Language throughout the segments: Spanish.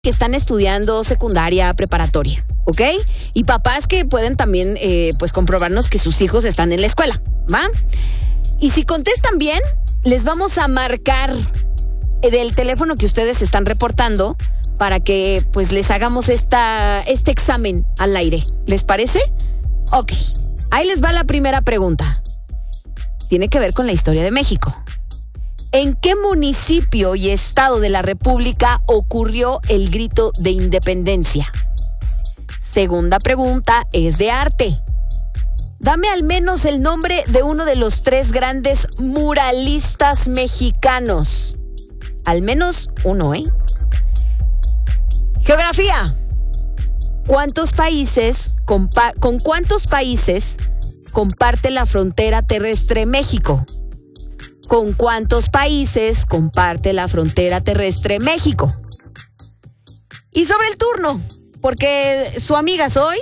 que están estudiando secundaria, preparatoria, ¿ok? Y papás que pueden también, pues, comprobarnos que sus hijos están en la escuela, ¿va? Y si contestan bien, les vamos a marcar del teléfono que ustedes están reportando para que, pues, les hagamos este examen al aire. ¿Les parece? Ok. Ahí les va la primera pregunta. Tiene que ver con la historia de México. ¿En qué municipio y estado de la República ocurrió el grito de independencia? Segunda pregunta es de arte. Dame al menos el nombre de uno de los 3 grandes muralistas mexicanos. Al menos uno, ¿eh? Geografía. ¿Con cuántos países comparte la frontera terrestre México? ¿Con cuántos países comparte la frontera terrestre México? Y sobre el turno, porque su amiga soy.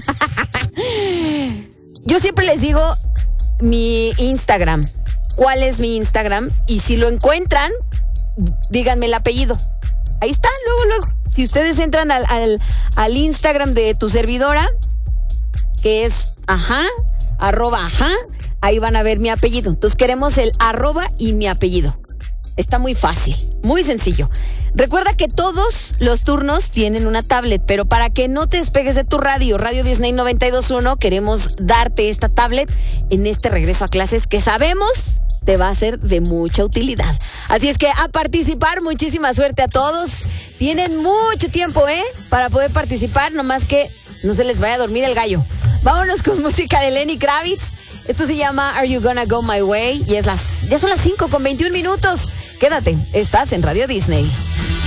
Yo siempre les digo mi Instagram. ¿Cuál es mi Instagram? Y si lo encuentran, díganme el apellido. Ahí está, luego. Si ustedes entran al Instagram de tu servidora, que es @, ahí van a ver mi apellido. Entonces queremos el @ y mi apellido. Está muy fácil, muy sencillo. Recuerda que todos los turnos tienen una tablet, pero para que no te despegues de tu Radio Disney 92.1, queremos darte esta tablet en este regreso a clases que sabemos te va a ser de mucha utilidad. Así es que a participar, muchísima suerte a todos. Tienen mucho tiempo, para poder participar, nomás que no se les vaya a dormir el gallo. Vámonos con música de Lenny Kravitz. Esto se llama Are You Gonna Go My Way? Y ya son las 5:21. Quédate, estás en Radio Disney.